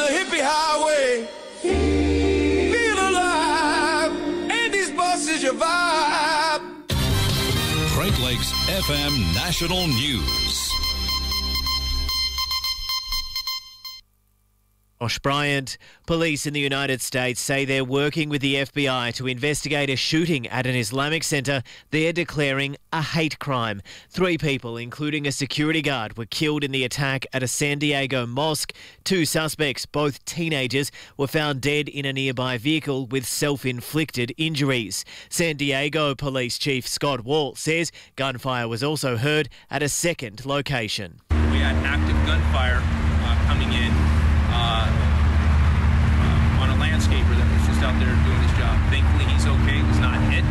the hippie highway. Feel alive, and this bus is your vibe. Great Lakes FM National News. Josh Bryant. Police in the United States say they're working with the FBI to investigate a shooting at an Islamic centre they're declaring a hate crime. 3 people, including a security guard, were killed in the attack at a San Diego mosque. 2 suspects, both teenagers, were found dead in a nearby vehicle with self-inflicted injuries. San Diego Police Chief Scott Wall says gunfire was also heard at a second location. We had active gunfire coming in on a landscaper that was just out there doing his job. Thankfully, he's okay. He was not hit.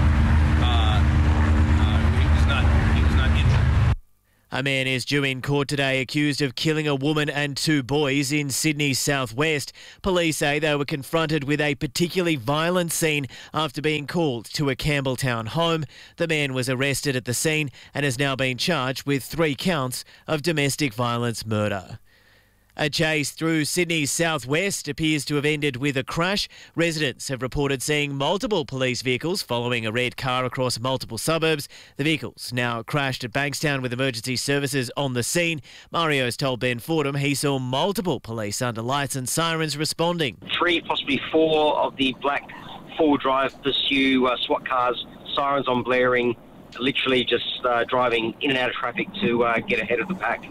He was not injured. A man is due in court today accused of killing a woman and 2 boys in Sydney's southwest. Police say they were confronted with a particularly violent scene after being called to a Campbelltown home. The man was arrested at the scene and has now been charged with 3 counts of domestic violence murder. A chase through Sydney's southwest appears to have ended with a crash. Residents have reported seeing multiple police vehicles following a red car across multiple suburbs. The vehicles now crashed at Bankstown with emergency services on the scene. Mario's told Ben Fordham he saw multiple police under lights and sirens responding. 3, possibly 4 of the black 4-drive Pursue SWAT cars, sirens on blaring, literally just driving in and out of traffic to get ahead of the pack.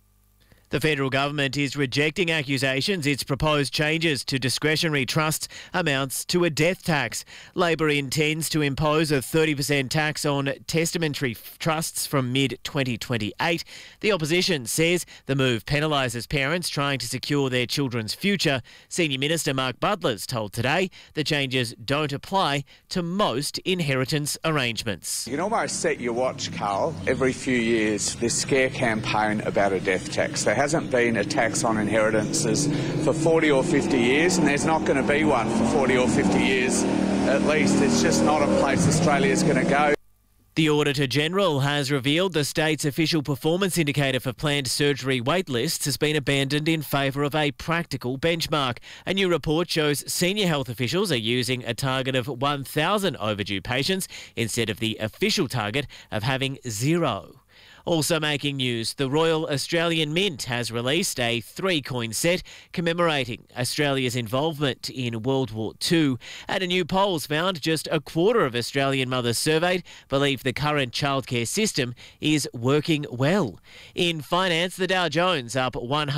The federal government is rejecting accusations its proposed changes to discretionary trusts amounts to a death tax. Labor intends to impose a 30% tax on testamentary trusts from mid-2028. The opposition says the move penalises parents trying to secure their children's future. Senior Minister Mark Butler's told Today the changes don't apply to most inheritance arrangements. You can almost set your watch, Carl, every few years, this scare campaign about a death tax. There hasn't been a tax on inheritances for 40 or 50 years, and there's not going to be one for 40 or 50 years at least. It's just not a place Australia's going to go. The Auditor-General has revealed the state's official performance indicator for planned surgery waitlists has been abandoned in favour of a practical benchmark. A new report shows senior health officials are using a target of 1,000 overdue patients instead of the official target of having 0. Also making news, the Royal Australian Mint has released a 3-coin set commemorating Australia's involvement in World War II. And a new poll's found just a quarter of Australian mothers surveyed believe the current childcare system is working well. In finance, the Dow Jones up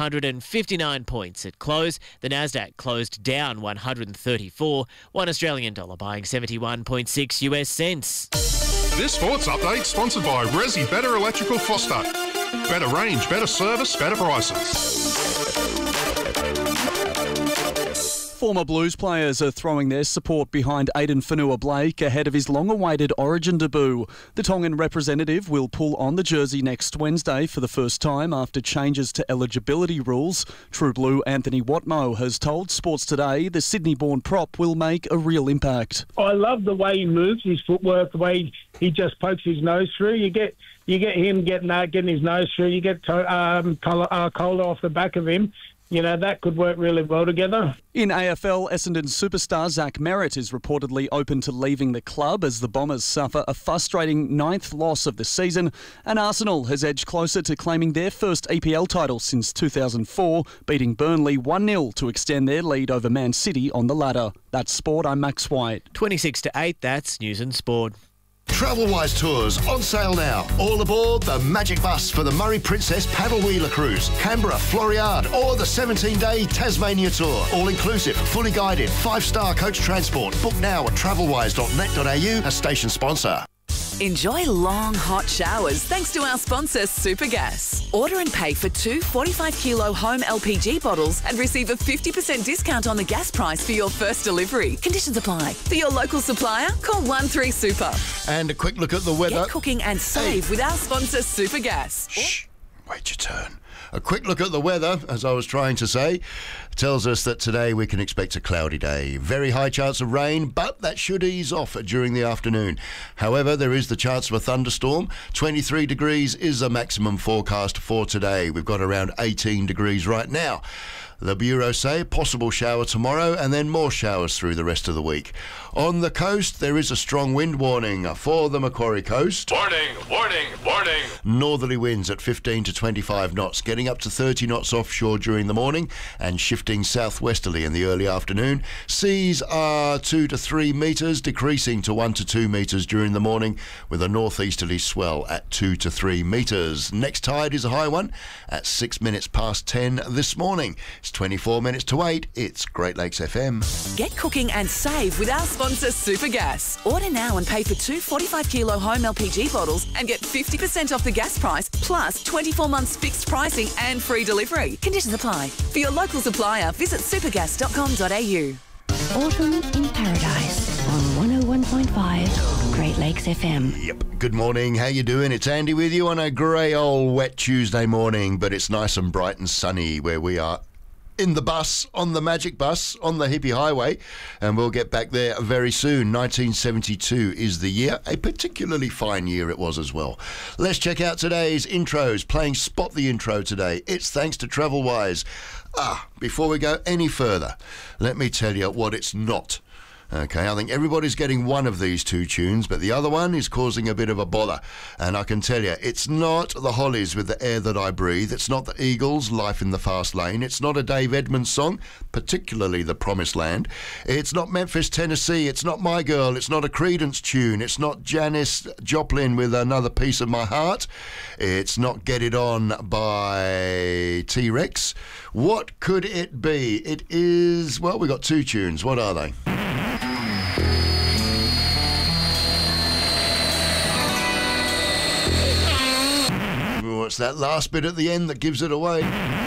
159 points at close. The Nasdaq closed down 134. $1 Australian dollar buying 71.6 US cents. This sports update sponsored by Resi Better Electrical Foster. Better range, better service, better prices. Former Blues players are throwing their support behind Aiden Whenua-Blake ahead of his long-awaited Origin debut. The Tongan representative will pull on the jersey next Wednesday for the first time after changes to eligibility rules. True Blue Anthony Watmoe has told Sports Today the Sydney-born prop will make a real impact. I love the way he moves, his footwork, the way he just pokes his nose through. You get him getting his nose through. You get Kohler off the back of him. You know, that could work really well together. In AFL, Essendon superstar Zach Merritt is reportedly open to leaving the club as the Bombers suffer a frustrating 9th loss of the season, and Arsenal has edged closer to claiming their first EPL title since 2004, beating Burnley 1-0 to extend their lead over Man City on the ladder. That's Sport, I'm Max White. 26-8, that's News and Sport. Travelwise Tours on sale now. All aboard the Magic Bus for the Murray Princess Paddle Wheeler Cruise, Canberra, Floriade, or the 17-day Tasmania Tour. All inclusive, fully guided, 5-star coach transport. Book now at travelwise.net.au, a station sponsor. Enjoy long, hot showers thanks to our sponsor, Supergas. Order and pay for 2 45-kilo home LPG bottles and receive a 50% discount on the gas price for your first delivery. Conditions apply. For your local supplier, call 13-SUPER. And a quick look at the weather. Get cooking and save with our sponsor, Supergas. Shh. Wait your turn. A quick look at the weather, as I was trying to say, tells us that today we can expect a cloudy day. Very high chance of rain, but that should ease off during the afternoon. However, there is the chance of a thunderstorm. 23 degrees is a maximum forecast for today. We've got around 18 degrees right now. The Bureau say possible shower tomorrow and then more showers through the rest of the week. On the coast, there is a strong wind warning for the Macquarie coast. Warning, warning, warning. Northerly winds at 15 to 25 knots, getting up to 30 knots offshore during the morning and shifting southwesterly in the early afternoon. Seas are 2 to 3 metres, decreasing to 1 to 2 metres during the morning with a northeasterly swell at 2 to 3 metres. Next tide is a high one at 6 minutes past 10 this morning. It's 24 minutes to 8. It's Great Lakes FM. Get cooking and save with our sponsor Supergas. Order now and pay for 2 45-kilo home LPG bottles and get 50% off the gas price plus 24 months fixed pricing and free delivery. Conditions apply. For your local supplier, visit supergas.com.au. Autumn in Paradise on 101.5 Great Lakes FM. Yep. Good morning. How you doing? It's Andy with you on a grey old wet Tuesday morning, but it's nice and bright and sunny where we are. In the bus, on the Magic Bus, on the Hippie Highway, and we'll get back there very soon. 1972 is the year. A particularly fine year it was as well. Let's check out today's intros. Playing Spot the Intro today. It's thanks to TravelWise. Before we go any further, let me tell you what it's not. Okay, I think everybody's getting one of these two tunes, but the other one is causing a bit of a bother. And I can tell you, it's not the Hollies with The Air That I Breathe. It's not the Eagles' Life in the Fast Lane. It's not a Dave Edmunds song, particularly The Promised Land. It's not Memphis, Tennessee. It's not My Girl. It's not a Creedence tune. It's not Janis Joplin with Another Piece of My Heart. It's not Get It On by T-Rex. What could it be? It is, well, we got two tunes. What are they? It's that last bit at the end that gives it away.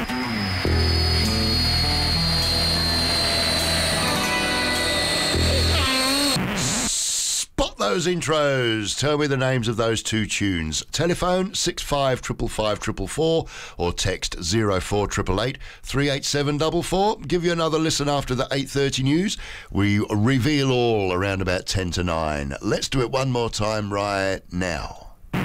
Spot those intros. Tell me the names of those two tunes. Telephone 655544 or text 04888 38744. Give you another listen after the 8:30 news. We reveal all around about 10 to 9. Let's do it one more time right now.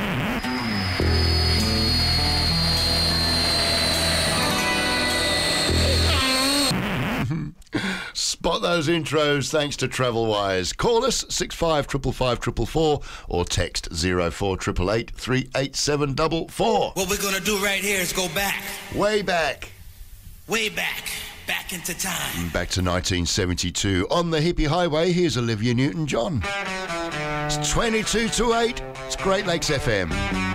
Spot those intros thanks to TravelWise. Call us 655544 or text 04888 38744. What we're gonna do right here is go back. Way back. Way back. Back into time. Back to 1972. On the Hippie Highway, here's Olivia Newton-John. It's 22 to 8. It's Great Lakes FM.